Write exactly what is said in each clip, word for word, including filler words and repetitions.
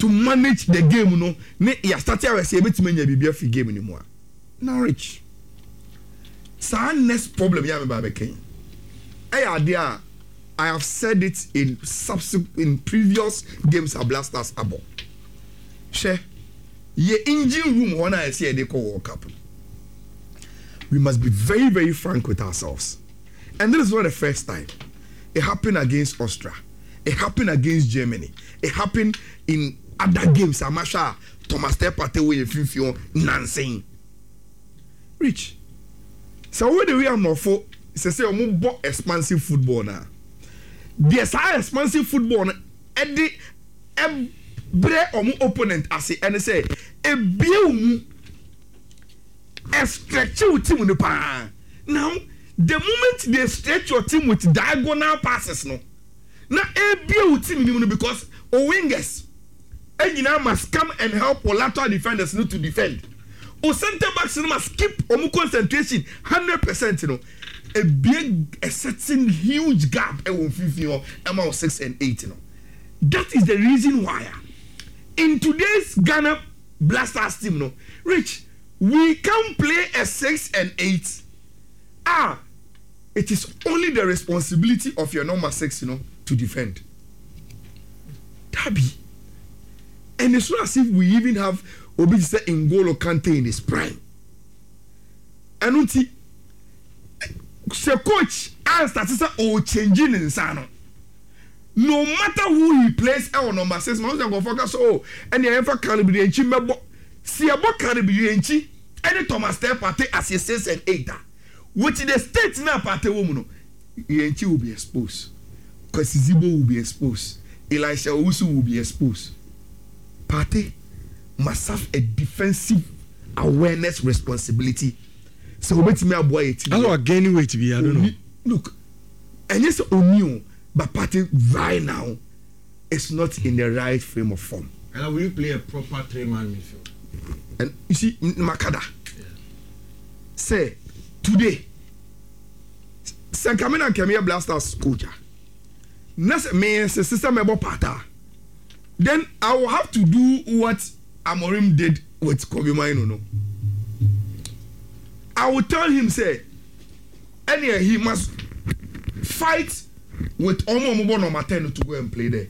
to manage the game no ne ya start ya say betime nya bibia fi game ni mu a now Rich sa next problem ya me ba be ken e ya de a I have said it in subsequent in previous games at Blasters abo she ye engine room one I say they call World Cup. We must be very very frank with ourselves, and this is not the first time. It happened against Austria, it happened against Germany, it happened in other games. Amasha Thomas Partey wey fifio nansing Rich so where the way am no for say say omo bo expansive football na there's high expansive football e di e bre omo opponent ase and say e bie mu e stretch your team no pa now the moment they stretch your team with diagonal passes no na e bie your team no because o wingers Engineer must come and help lateral defenders not to defend. O center backs must keep omu concentration one hundred percent. You know, a big, a certain huge gap. E fifty or six and eight. You know, that is the reason why in today's Ghana Blasters team, you know, Rich, we can play a six and eight. Ah, it is only the responsibility of your number six, you know, to defend. Dabi. And it's not as if we even have Obi say N'Golo Kante in his prime. And unti the coach as that is all changing in Sano. No matter who he plays our number six, man go focus oh and the ever calibre and chimbo see about calibre and any Thomas Partey as he says and eight. Which the state now Partey woman Yenchi will be exposed. Because Zibo will be exposed. Elisha Owusu will be exposed. Partey must have a defensive awareness responsibility. So wait me aboy it. How are gaining weight to be? I don't know. Look, and yes, O'Neal, but Partey right now is not in the right frame of form. And will you play a proper three-man midfield? And you see, Makada yeah. say today, Sankamina Kemia Blasters coach. Nas me sister mebo Pata. Then I will have to do what Amorim did with Kobe Maino. No, I will tell him say, anyway, he must fight with Omo Mobo number ten to go and play there.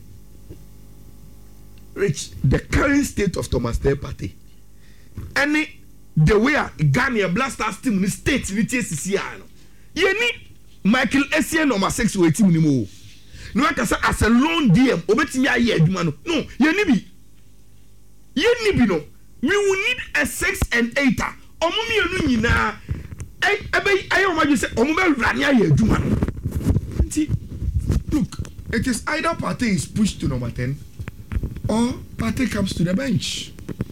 Rich, the current state of Thomas Partey, any the way Ghana Blasters team in the state in the T S C I, you need Michael Essien number six with team anymore. No, I can say as a lone D M, obetimi aye aduma no. No, ye ni bi. Ye ni bi no. We will need a six and eight. Omo mienu nyina. Eh ebe aye o maju say omo be rani aye aduma no. Nti look, it is either Partey is pushed to number ten or Partey comes to the bench.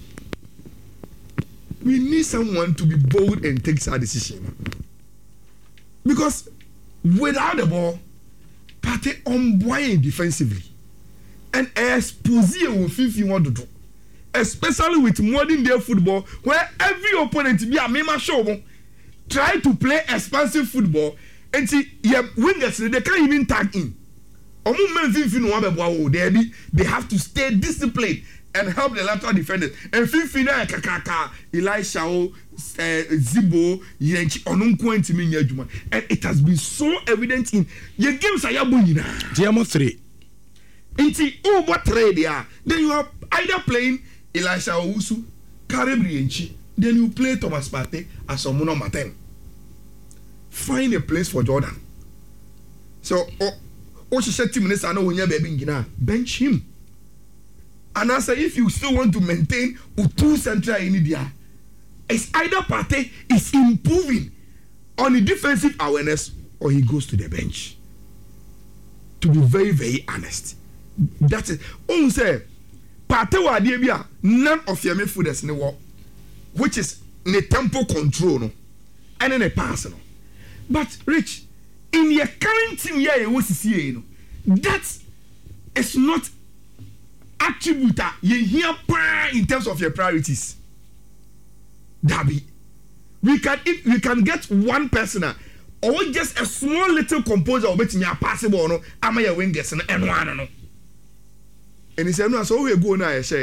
We need someone to be bold and take that decision. Because without the ball Partey unboying defensively and exposing with fifty one to do, especially with modern day football where every opponent be a mema show try to play expansive football and see yeah wingers they can't even tag in. Omu men fifty no one they they have to stay disciplined and help the lateral defenders. And fifty na kakaka Elisha Zibo Yenchi onunko ntimi nya adwuma. And it has been so evident in your games ayabo nyina. Diamo three. Inti over three there. Then you are either playing Elisha Owusu, Karibri Yenchi, then you play Thomas Partey as Omo number ten. Find a place for Jordan. So oh oh she said team nesa no wonya baby ngina bench him. And I say if you still want to maintain two central in India, it's either Partey is improving on the defensive awareness or he goes to the bench. To be very, very honest. That's it. On say Partey wa dia none of your midfielders in the war, which is the tempo control no, and then a pass no. But Rich, in your current team here, you want to see you know, that is not attribute you hear in terms of your priorities. Dabi, we can if we can get one person or just a small little composer or betting your possible no, am I a wingers and one no. And he said, no, so we go now.